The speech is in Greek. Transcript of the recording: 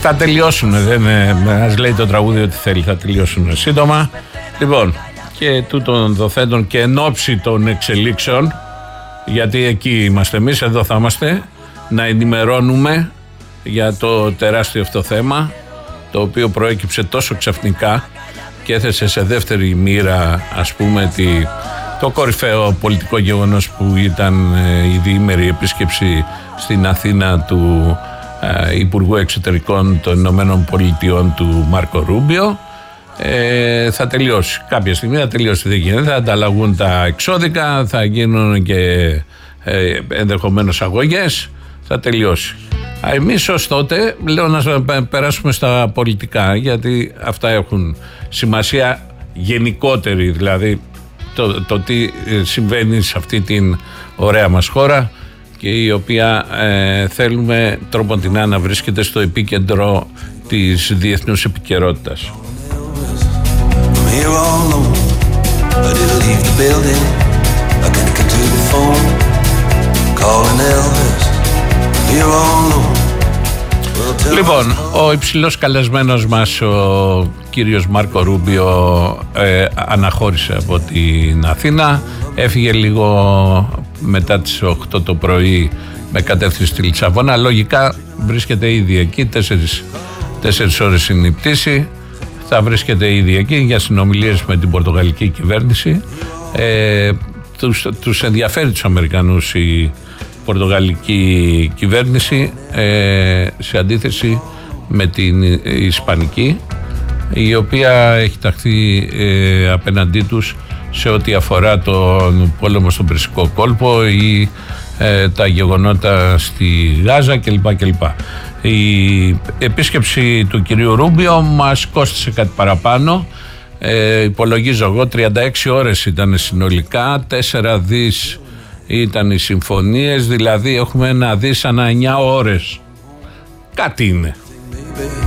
Θα τελειώσουν, δεν μας λέει το τραγούδι ότι θέλει, θα τελειώσουν σύντομα. Λοιπόν, και τούτων δοθέντων και εν ώψη των εξελίξεων, γιατί εκεί είμαστε εμείς, εδώ θα είμαστε, να ενημερώνουμε για το τεράστιο αυτό θέμα, το οποίο προέκυψε τόσο ξαφνικά και έθεσε σε δεύτερη μοίρα, ας πούμε, το κορυφαίο πολιτικό γεγονός που ήταν η διήμερη επίσκεψη στην Αθήνα του Υπουργού Εξωτερικών των Ηνωμένων Πολιτειών του Μάρκο Ρούμπιο. Θα τελειώσει κάποια στιγμή, θα τελειώσει, δεν γίνεται, θα ανταλλαγούν τα εξώδικα, θα γίνουν και ενδεχομένως αγωγές, θα τελειώσει. Εμείς ως τότε, λέω, να περάσουμε στα πολιτικά, γιατί αυτά έχουν σημασία γενικότερη, δηλαδή το τι συμβαίνει σε αυτή την ωραία μας χώρα και η οποία θέλουμε τρόποντινά να βρίσκεται στο επίκεντρο της διεθνούς επικαιρότητας. Λοιπόν, ο υψηλός καλεσμένος μας, ο κύριος Μάρκο Ρούμπιο, αναχώρησε από την Αθήνα, έφυγε λίγο μετά τις 8 το πρωί με κατεύθυνση στη Λισαβόνα. Λογικά βρίσκεται ήδη εκεί, 4 ώρες είναι η πτήση, θα βρίσκεται ήδη εκεί για συνομιλίες με την πορτογαλική κυβέρνηση. Τους ενδιαφέρει τους Αμερικανούς η πορτογαλική κυβέρνηση, σε αντίθεση με την Ισπανική, η οποία έχει ταχθεί απέναντί τους σε ό,τι αφορά τον πόλεμο στον Περσικό κόλπο ή τα γεγονότα στη Γάζα κλπ. Η επίσκεψη του κυρίου Ρούμπιο μας κόστησε κάτι παραπάνω, υπολογίζω εγώ 36 ώρες ήταν συνολικά, 4 δις ήταν οι συμφωνίες, δηλαδή έχουμε 1 δις ανά 9 ώρες. Κάτι είναι.